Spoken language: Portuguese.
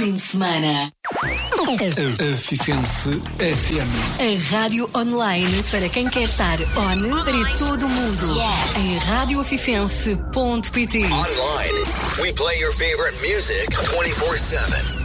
fim de semana. Fifense FM. A rádio online para quem quer estar on para todo o mundo. Em radioafifense.pt. Online, we play your favorite music 24/7.